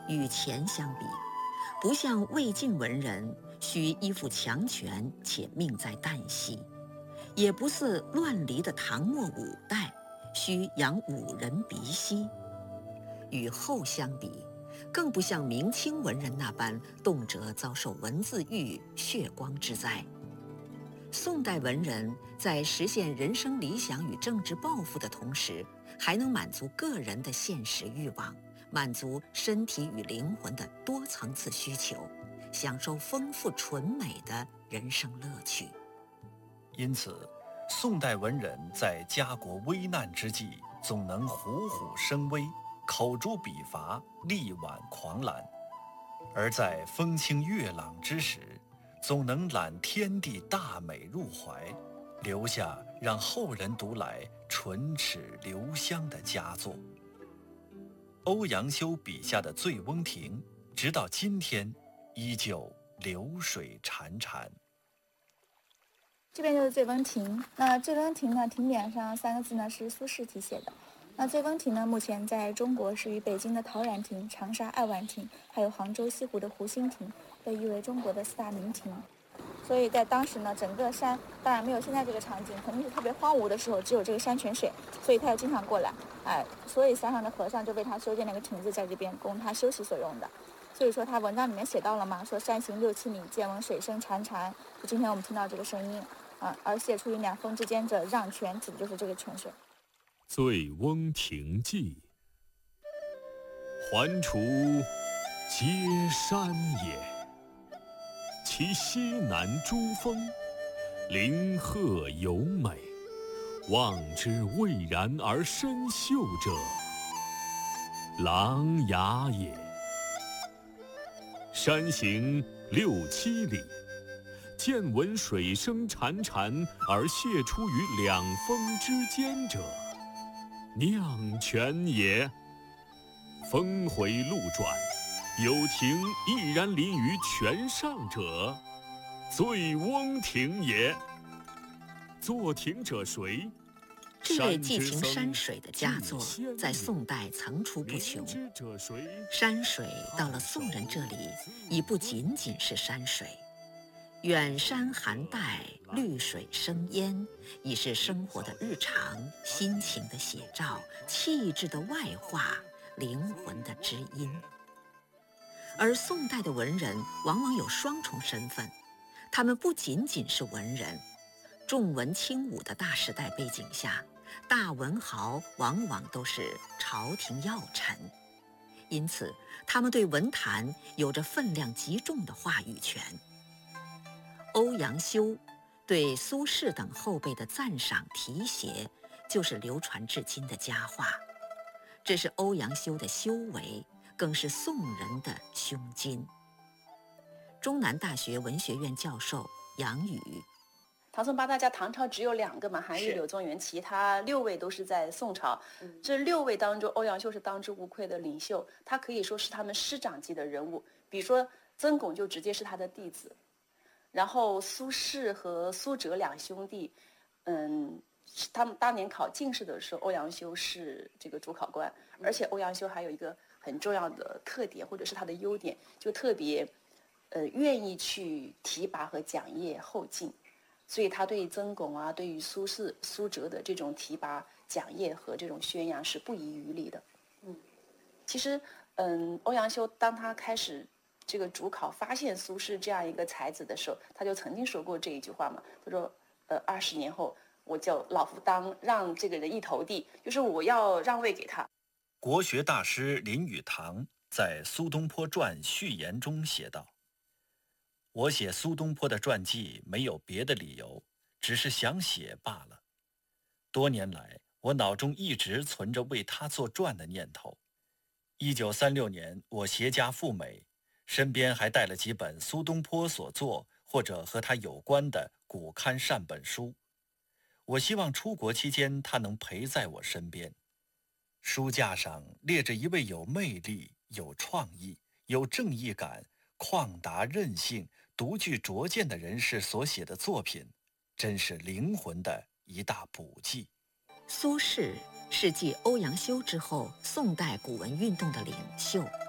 与前相比，不像魏晋文人需依附强权且命在旦夕，也不似乱离的唐末五代需养五人鼻息。与后相比，更不像明清文人那般动辄遭受文字狱、血光之灾。宋代文人在实现人生理想与政治抱负的同时，还能满足个人的现实欲望，满足身体与灵魂的多层次需求，享受丰富纯美的人生乐趣。 因此，宋代文人在家国危难之际，总能虎虎生威，口诛笔伐，力挽狂澜；而在风清月朗之时，总能揽天地大美入怀，留下让后人读来唇齿留香的佳作。欧阳修笔下的醉翁亭，直到今天依旧流水潺潺。 这边就是醉翁亭。那醉翁亭呢，亭匾上3个字呢是苏轼题写的。那醉翁亭呢，目前在中国是与北京的陶然亭、长沙爱晚亭，还有杭州西湖的湖心亭被誉为中国的4大名亭。所以在当时呢，整个山当然没有现在这个场景，肯定是特别荒芜的时候，只有这个山泉水，所以他要经常过来，所以山上的和尚就为他修建了个亭子在这边，供他休息所用的。所以说他文章里面写到了嘛，说山行6-7里，见闻水声潺潺，就今天我们听到这个声音而写出于两峰之间者，让泉，指的就是这个泉水。 醉翁亭记，环滁皆山也，其西南诸峰，林壑尤美，望之蔚然而深秀者，琅琊也。山行6-7里，见闻水声潺潺而泻出于两峰之间者，酿泉也。峰回路转，有亭毅然临于泉上者，醉翁亭也。作亭者谁？ 这类寄情山水的佳作，在宋代层出不穷。山水到了宋人这里，已不仅仅是山水，远山含黛，绿水生烟，已是生活的日常，心情的写照，气质的外化，灵魂的知音。而宋代的文人往往有双重身份，他们不仅仅是文人，重文轻武的大时代背景下，大文豪往往都是朝廷要臣，因此他们对文坛有着分量极重的话语权。欧阳修对苏轼等后辈的赞赏题写，就是流传至今的佳话。这是欧阳修的修为，更是宋人的胸襟。中南大学文学院教授杨宇， 唐宋八大家，唐朝只有2个嘛，韩愈、柳宗元，其他6位都是在宋朝。这6位当中，欧阳修是当之无愧的领袖，他可以说是他们师长级的人物。比如说曾巩就直接是他的弟子，然后苏轼和苏辙2兄弟，他们当年考进士的时候，欧阳修是这个主考官，而且欧阳修还有一个很重要的特点，或者是他的优点，就特别愿意去提拔和讲业后进。所以他对曾巩啊，对于苏轼、苏辙的这种提拔、讲业和这种宣扬是不遗余力的。其实，欧阳修当他开始这个主考，发现苏轼这样一个才子的时候，他就曾经说过这一句话嘛，他说：“20年后，我就老夫当让这个人一头地，就是我要让位给他。” 国学大师林语堂在《苏东坡传》序言中写道：“我写苏东坡的传记没有别的理由，只是想写罢了。多年来，我脑中一直存着为他作传的念头。1936年，我携家赴美，身边还带了几本苏东坡所作或者和他有关的古刊善本书。我希望出国期间他能陪在我身边。书架上列着一位有魅力、有创意、有正义感、旷达任性、独具拙见的人士所写的作品，真是灵魂的一大补剂。” 苏轼是继欧阳修之后宋代古文运动的领袖。